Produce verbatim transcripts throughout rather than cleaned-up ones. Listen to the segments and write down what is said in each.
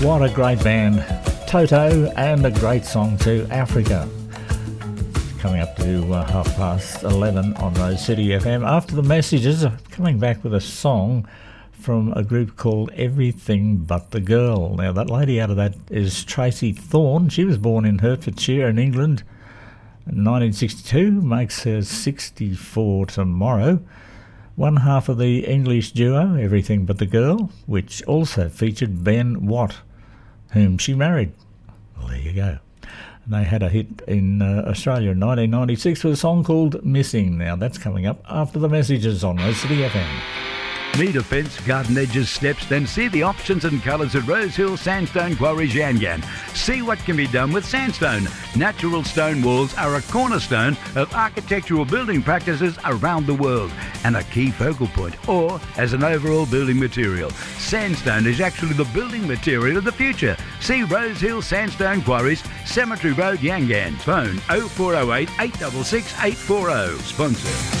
What a great band. Toto, and a great song too, Africa. Coming up to uh, half past eleven on Rose City F M. After the messages, coming back with a song from a group called Everything But The Girl. Now, that lady out of that is Tracy Thorn. She was born in Hertfordshire in England in nineteen sixty-two, makes her sixty-four tomorrow. One half of the English duo, Everything But The Girl, which also featured Ben Watt, whom she married. Well, there you go. And they had a hit in uh, Australia in nineteen ninety-six with a song called Missing. Now, that's coming up after the messages on Rose City F M. Need a fence, garden edges, steps? Then see the options and colours at Rosehill Sandstone Quarries Yangan. See what can be done with sandstone. Natural stone walls are a cornerstone of architectural building practices around the world and a key focal point, or as an overall building material. Sandstone is actually the building material of the future. See Rosehill Sandstone Quarries, Cemetery Road, Yangan. Phone oh four oh eight, eight six six, eight four oh. Sponsor.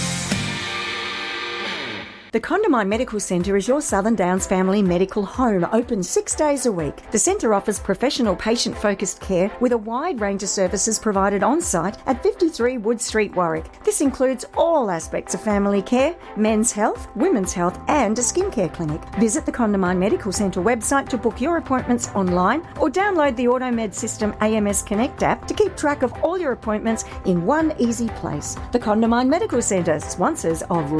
The Condamine Medical Centre is your Southern Downs family medical home, open six days a week. The centre offers professional patient-focused care with a wide range of services provided on-site at fifty-three Wood Street, Warwick. This includes all aspects of family care, men's health, women's health and a skincare clinic. Visit the Condamine Medical Centre website to book your appointments online or download the AutoMed System A M S Connect app to keep track of all your appointments in one easy place. The Condamine Medical Centre, sponsors of